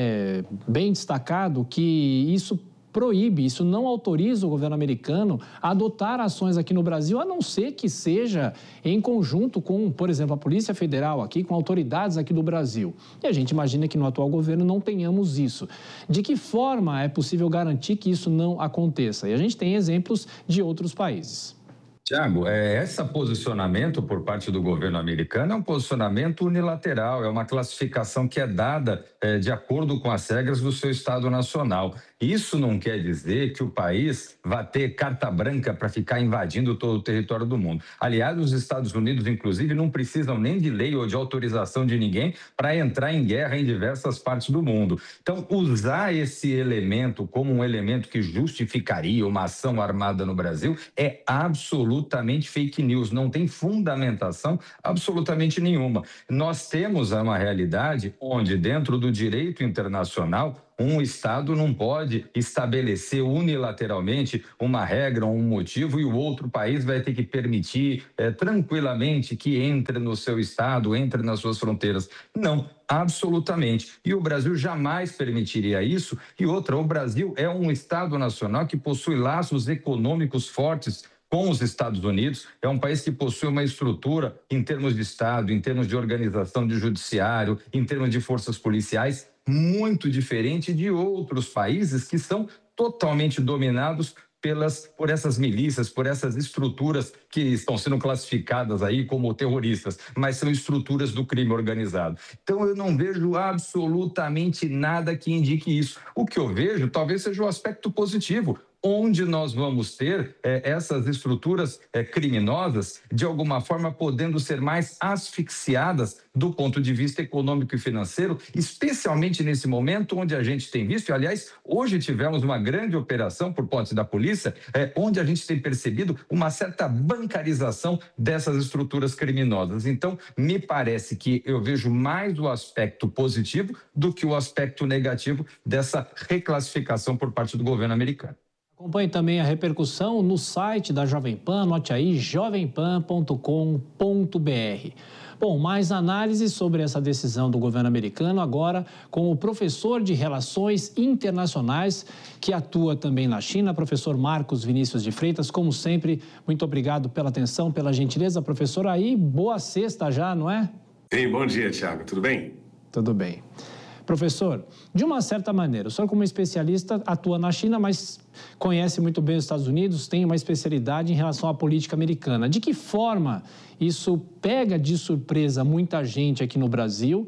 é bem destacado, que isso proíbe, isso não autoriza o governo americano a adotar ações aqui no Brasil, a não ser que seja em conjunto com, por exemplo, a Polícia Federal aqui, com autoridades aqui do Brasil. E a gente imagina que no atual governo não tenhamos isso. De que forma é possível garantir que isso não aconteça? E a gente tem exemplos de outros países. Tiago, é, esse posicionamento por parte do governo americano é um posicionamento unilateral, é uma classificação que é dada é, de acordo com as regras do seu Estado Nacional. Isso não quer dizer que o país vai ter carta branca para ficar invadindo todo o território do mundo. Aliás, os Estados Unidos, inclusive, não precisam nem de lei ou de autorização de ninguém para entrar em guerra em diversas partes do mundo. Então, usar esse elemento como um elemento que justificaria uma ação armada no Brasil é absolutamente fake news, não tem fundamentação absolutamente nenhuma. Nós temos uma realidade onde, dentro do direito internacional, um Estado não pode estabelecer unilateralmente uma regra ou um motivo e o outro país vai ter que permitir é, tranquilamente que entre no seu Estado, entre nas suas fronteiras. Não, absolutamente. E o Brasil jamais permitiria isso. E outra, o Brasil é um Estado nacional que possui laços econômicos fortes com os Estados Unidos, é um país que possui uma estrutura em termos de Estado, em termos de organização de judiciário, em termos de forças policiais, muito diferente de outros países que são totalmente dominados pelas, por essas milícias, por essas estruturas que estão sendo classificadas aí como terroristas, mas são estruturas do crime organizado. Então eu não vejo absolutamente nada que indique isso. O que eu vejo talvez seja o aspecto positivo, onde nós vamos ter é, essas estruturas é, criminosas, de alguma forma, podendo ser mais asfixiadas do ponto de vista econômico e financeiro, especialmente nesse momento onde a gente tem visto, e, aliás, hoje tivemos uma grande operação por parte da polícia, é, onde a gente tem percebido uma certa bancarização dessas estruturas criminosas. Então, me parece que eu vejo mais o aspecto positivo do que o aspecto negativo dessa reclassificação por parte do governo americano. Acompanhe também a repercussão no site da Jovem Pan, anote aí, jovem pan ponto com ponto br. Bom, mais análise sobre essa decisão do governo americano agora com o professor de Relações Internacionais que atua também na China, professor Marcos Vinícius de Freitas. Como sempre, muito obrigado pela atenção, pela gentileza, professor. Aí, boa sexta já, não é? Sim, bom dia, Tiago. Tudo bem? Tudo bem. Professor, de uma certa maneira, o senhor como especialista atua na China, mas conhece muito bem os Estados Unidos, tem uma especialidade em relação à política americana. De que forma isso pega de surpresa muita gente aqui no Brasil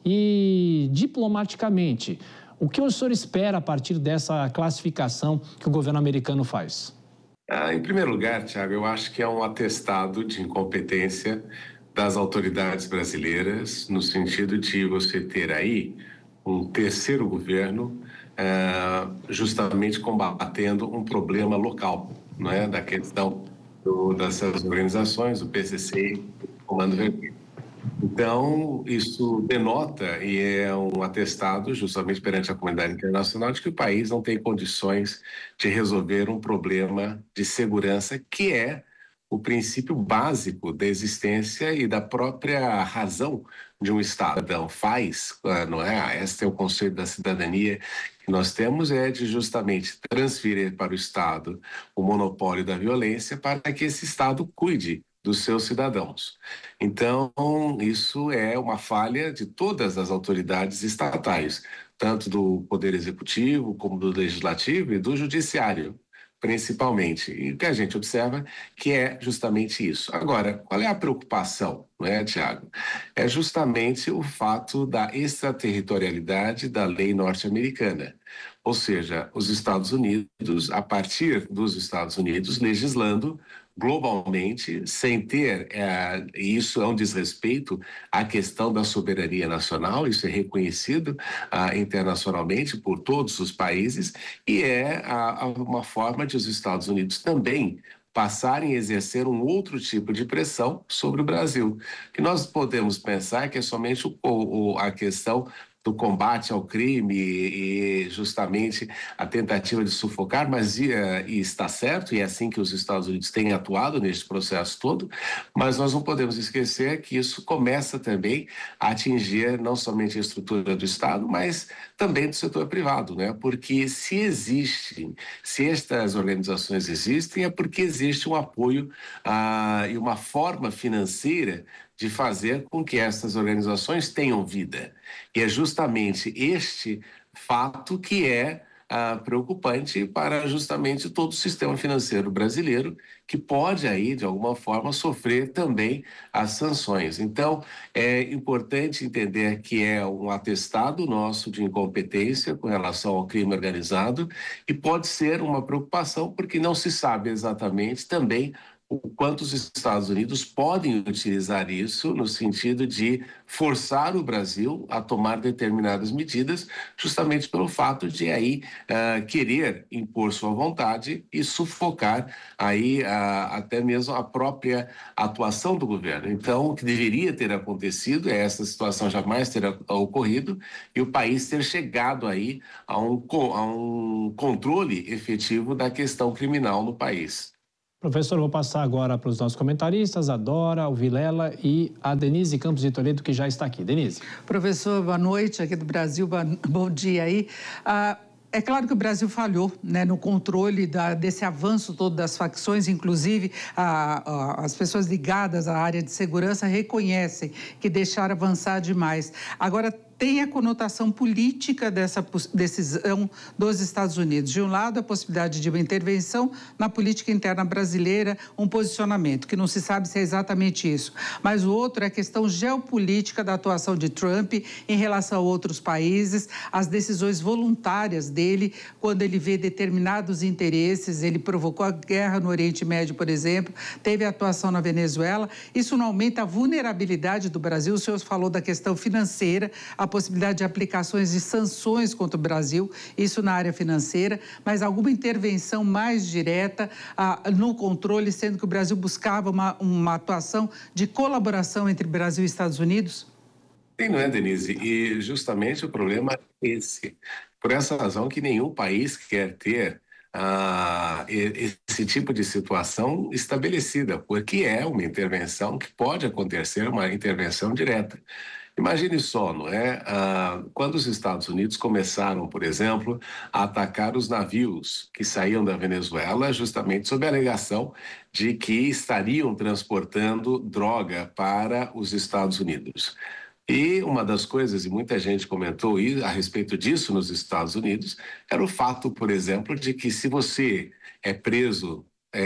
e, diplomaticamente, o que o senhor espera a partir dessa classificação que o governo americano faz? Ah, em primeiro lugar, Tiago, eu acho que é um atestado de incompetência das autoridades brasileiras, no sentido de você ter aí um terceiro governo uh, justamente combatendo um problema local, não é? Da questão do, dessas organizações, o P C C, o Comando Vermelho. Então, isso denota e é um atestado justamente perante a comunidade internacional de que o país não tem condições de resolver um problema de segurança que é o princípio básico da existência e da própria razão de um Estado. Então, faz, não é? Este é o conceito da cidadania que nós temos, é de justamente transferir para o Estado o monopólio da violência para que esse Estado cuide dos seus cidadãos. Então, isso é uma falha de todas as autoridades estatais, tanto do Poder Executivo, como do Legislativo e do Judiciário, principalmente. E o que a gente observa que é justamente isso. Agora, qual é a preocupação, não é, Tiago? É justamente o fato da extraterritorialidade da lei norte-americana. Ou seja, os Estados Unidos, a partir dos Estados Unidos, legislando globalmente, sem ter, é, isso é um desrespeito à questão da soberania nacional, isso é reconhecido ah, internacionalmente por todos os países, e é a, a uma forma de os Estados Unidos também passarem a exercer um outro tipo de pressão sobre o Brasil. Que nós podemos pensar que é somente o, o, a questão do combate ao crime e justamente a tentativa de sufocar, mas e, e está certo, e é assim que os Estados Unidos têm atuado neste processo todo, mas nós não podemos esquecer que isso começa também a atingir não somente a estrutura do Estado, mas também do setor privado, né? Porque se existem, se estas organizações existem, é porque existe um apoio ah, e uma forma financeira de fazer com que essas organizações tenham vida. E é justamente este fato que é ah, preocupante para justamente todo o sistema financeiro brasileiro, que pode aí, de alguma forma, sofrer também as sanções. Então, é importante entender que é um atestado nosso de incompetência com relação ao crime organizado e pode ser uma preocupação porque não se sabe exatamente também o quanto os Estados Unidos podem utilizar isso no sentido de forçar o Brasil a tomar determinadas medidas, justamente pelo fato de aí uh, querer impor sua vontade e sufocar aí uh, até mesmo a própria atuação do governo. Então, o que deveria ter acontecido é essa situação jamais ter ocorrido e o país ter chegado aí a um, a um controle efetivo da questão criminal no país. Professor, vou passar agora para os nossos comentaristas, a Dora, o Vilela e a Denise Campos de Toledo, que já está aqui. Denise. Professor, boa noite, aqui do Brasil, bom dia aí. Ah, é claro que o Brasil falhou, né, no controle da, desse avanço todo das facções, inclusive a, a, as pessoas ligadas à área de segurança reconhecem que deixaram avançar demais. Agora, tem a conotação política dessa decisão dos Estados Unidos. De um lado, a possibilidade de uma intervenção na política interna brasileira, um posicionamento, que não se sabe se é exatamente isso. Mas o outro é a questão geopolítica da atuação de Trump em relação a outros países, as decisões voluntárias dele, quando ele vê determinados interesses, ele provocou a guerra no Oriente Médio, por exemplo, teve a atuação na Venezuela. Isso não aumenta a vulnerabilidade do Brasil? O senhor falou da questão financeira, a possibilidade de aplicações de sanções contra o Brasil, isso na área financeira, mas alguma intervenção mais direta ah, no controle, sendo que o Brasil buscava uma, uma atuação de colaboração entre Brasil e Estados Unidos? Sim, não é, Denise? E justamente o problema é esse. Por essa razão que nenhum país quer ter ah, esse tipo de situação estabelecida, porque é uma intervenção que pode acontecer, uma intervenção direta. Imagine só, não é? Ah, quando os Estados Unidos começaram, por exemplo, a atacar os navios que saíam da Venezuela, justamente sob a alegação de que estariam transportando droga para os Estados Unidos. E uma das coisas, e muita gente comentou a respeito disso nos Estados Unidos, era o fato, por exemplo, de que se você é preso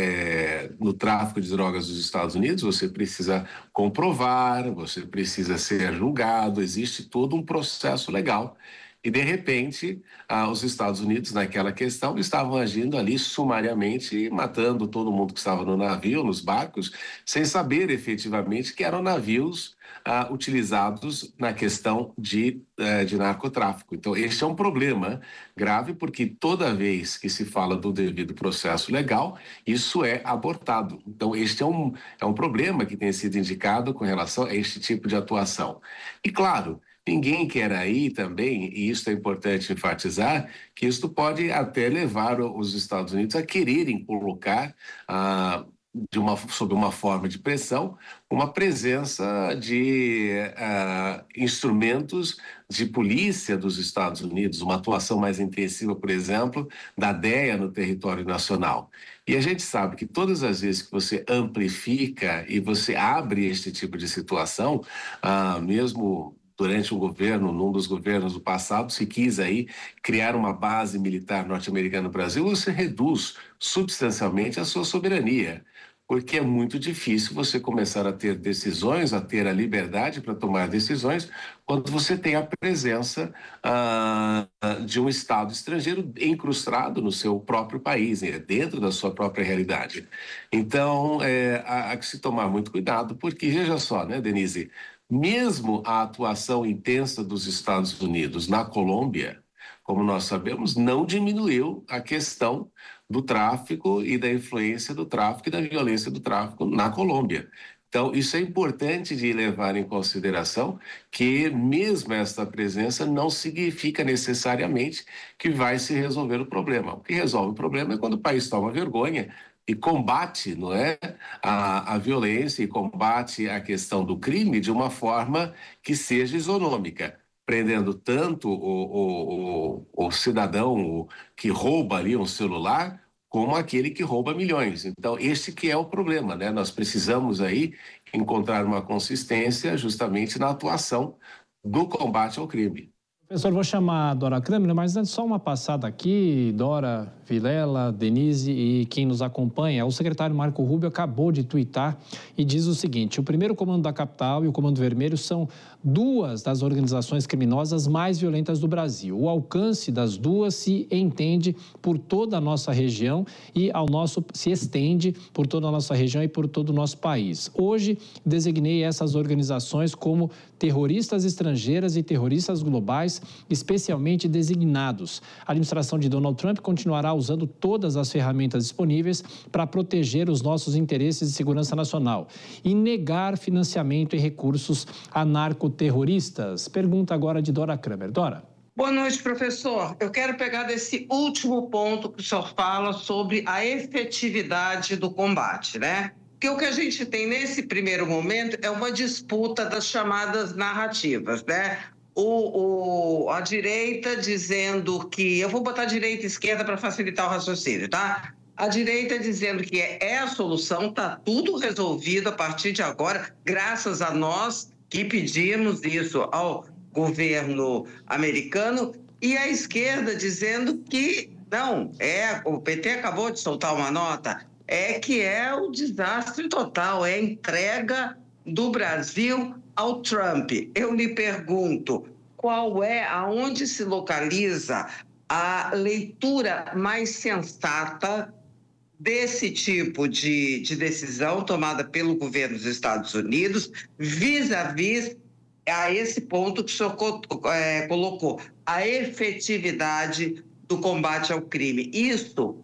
É, no tráfico de drogas dos Estados Unidos, você precisa comprovar, você precisa ser julgado, existe todo um processo legal. E, de repente, ah, os Estados Unidos, naquela questão, estavam agindo ali sumariamente, matando todo mundo que estava no navio, nos barcos, sem saber efetivamente que eram navios ah, utilizados na questão de, eh, de narcotráfico. Então, este é um problema grave, porque toda vez que se fala do devido processo legal, isso é abortado. Então, este é um, é um problema que tem sido indicado com relação a este tipo de atuação. E, claro, ninguém quer aí também, e isso é importante enfatizar, que isso pode até levar os Estados Unidos a quererem colocar ah, de uma, sob uma forma de pressão, uma presença de uh, instrumentos de polícia dos Estados Unidos, uma atuação mais intensiva, por exemplo, da D E A no território nacional. E a gente sabe que todas as vezes que você amplifica e você abre este tipo de situação, uh, mesmo durante um governo, num dos governos do passado, se quis aí criar uma base militar norte-americana no Brasil, você reduz substancialmente a sua soberania, porque é muito difícil você começar a ter decisões, a ter a liberdade para tomar decisões, quando você tem a presença ah, de um Estado estrangeiro incrustado no seu próprio país, né, dentro da sua própria realidade. Então, é, há, há que se tomar muito cuidado, porque, veja só, né, Denise, mesmo a atuação intensa dos Estados Unidos na Colômbia, como nós sabemos, não diminuiu a questão do tráfico e da influência do tráfico e da violência do tráfico na Colômbia. Então, isso é importante de levar em consideração, que mesmo esta presença não significa necessariamente que vai se resolver o problema. O que resolve o problema é quando o país toma vergonha e combate, não é, a, a violência e combate a questão do crime de uma forma que seja isonômica, prendendo tanto o, o, o, o cidadão que rouba ali um celular, como aquele que rouba milhões. Então, esse que é o problema, né? Nós precisamos aí encontrar uma consistência justamente na atuação do combate ao crime. Professor, vou chamar a Dora Kramer, mas antes só uma passada aqui, Dora, Vilela, Denise e quem nos acompanha. O secretário Marco Rubio acabou de tuitar e diz o seguinte: o primeiro comando da capital e o Comando Vermelho são duas das organizações criminosas mais violentas do Brasil. O alcance das duas se entende por toda a nossa região e ao nosso, se estende por toda a nossa região e por todo o nosso país. Hoje, designei essas organizações como terroristas estrangeiras e terroristas globais, especialmente designados. A administração de Donald Trump continuará usando todas as ferramentas disponíveis para proteger os nossos interesses de segurança nacional e negar financiamento e recursos a narcoterroristas. Pergunta agora de Dora Kramer. Dora. Boa noite, professor. Eu quero pegar desse último ponto que o senhor fala sobre a efetividade do combate, né? Porque o que a gente tem nesse primeiro momento é uma disputa das chamadas narrativas, né? O, o, a direita dizendo que... Eu vou botar direita e esquerda para facilitar o raciocínio, tá? A direita dizendo que é, é a solução, está tudo resolvido a partir de agora, graças a nós que pedimos isso ao governo americano, e a esquerda dizendo que não, é, o P T acabou de soltar uma nota, é que é o desastre total, é a entrega do Brasil ao Trump. Eu me pergunto, qual é, aonde se localiza a leitura mais sensata desse tipo de, de decisão tomada pelo governo dos Estados Unidos, vis-à-vis a esse ponto que o senhor é, colocou, a efetividade do combate ao crime. Isso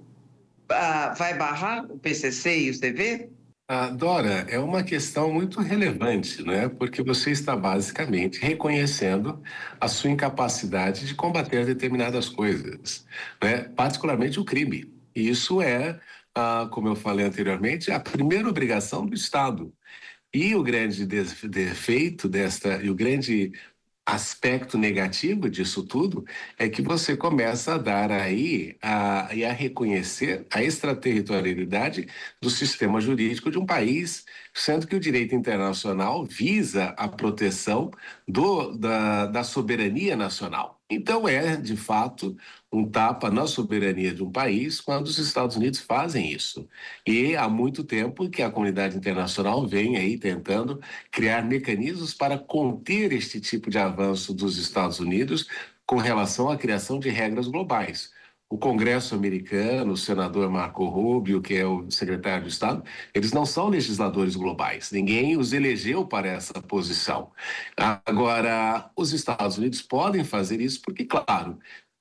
ah, vai barrar o P C C e o C V? Ah, Dora, é uma questão muito relevante, né? Porque você está basicamente reconhecendo a sua incapacidade de combater determinadas coisas, né? Particularmente o crime. E isso é, ah, como eu falei anteriormente, a primeira obrigação do Estado. E o grande defeito desta, e o grande aspecto negativo disso tudo é que você começa a dar aí a, e a reconhecer a extraterritorialidade do sistema jurídico de um país, sendo que o direito internacional visa a proteção do, da, da soberania nacional. Então é, de fato, um tapa na soberania de um país quando os Estados Unidos fazem isso. E há muito tempo que a comunidade internacional vem aí tentando criar mecanismos para conter este tipo de avanço dos Estados Unidos com relação à criação de regras globais. O Congresso americano, o senador Marco Rubio, que é o secretário de Estado, eles não são legisladores globais. Ninguém os elegeu para essa posição. Agora, os Estados Unidos podem fazer isso porque, claro,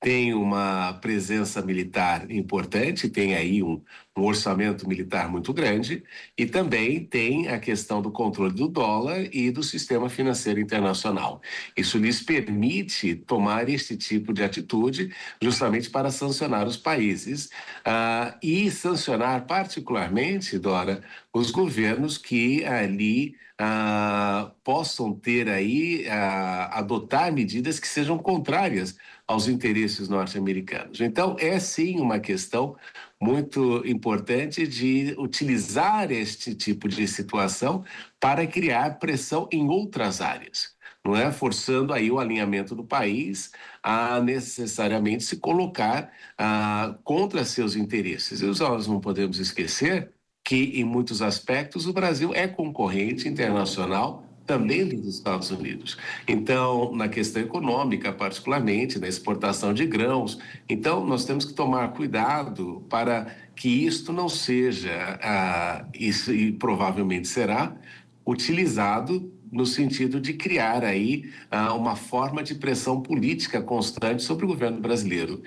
tem uma presença militar importante, tem aí um, um orçamento militar muito grande e também tem a questão do controle do dólar e do sistema financeiro internacional. Isso lhes permite tomar este tipo de atitude justamente para sancionar os países ah, e sancionar particularmente, Dora, os governos que ali ah, possam ter aí, ah, adotar medidas que sejam contrárias aos interesses norte-americanos. Então, é sim uma questão muito importante de utilizar este tipo de situação para criar pressão em outras áreas, não é? Forçando aí o alinhamento do país a necessariamente se colocar ah, contra seus interesses. E nós não podemos esquecer que, em muitos aspectos, o Brasil é concorrente internacional também dos Estados Unidos. Então, na questão econômica, particularmente, na exportação de grãos. Então, nós temos que tomar cuidado para que isto não seja, ah, isso, e provavelmente será, utilizado no sentido de criar aí ah, uma forma de pressão política constante sobre o governo brasileiro.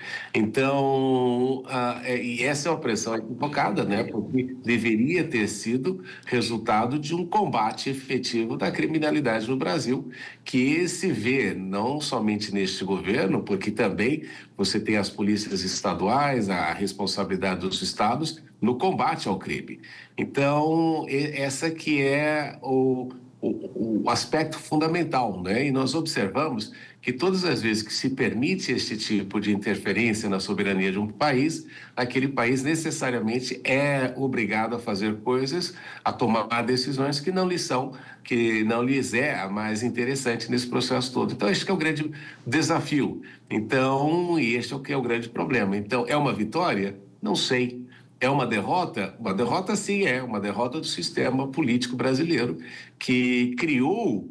Então, ah, é, e essa é uma pressão equivocada, né? Porque deveria ter sido resultado de um combate efetivo da criminalidade no Brasil, que se vê não somente neste governo, porque também você tem as polícias estaduais, a responsabilidade dos estados no combate ao crime. Então, essa que é o O, o aspecto fundamental, né? E nós observamos que todas as vezes que se permite este tipo de interferência na soberania de um país, aquele país necessariamente é obrigado a fazer coisas, a tomar decisões que não lhes são, que não lhes é a mais interessante nesse processo todo. Então, este que é o grande desafio. Então, e este é o que é o grande problema. Então, é uma vitória? Não sei. É uma derrota? Uma derrota, sim, é uma derrota do sistema político brasileiro, que criou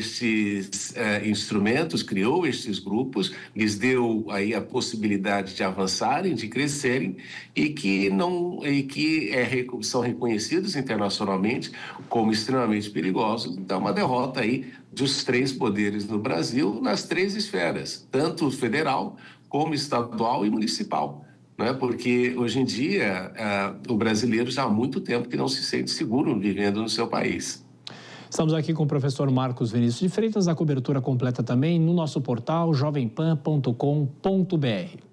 estes eh, instrumentos, criou estes grupos, lhes deu aí a possibilidade de avançarem, de crescerem, e que, não, e que é, são reconhecidos internacionalmente como extremamente perigosos. Então, uma derrota aí dos três poderes no Brasil, nas três esferas, tanto federal como estadual e municipal. Né? Porque hoje em dia uh, o brasileiro já há muito tempo que não se sente seguro vivendo no seu país. Estamos aqui com o professor Marcos Vinícius de Freitas, a cobertura completa também no nosso portal jovem pan ponto com ponto br.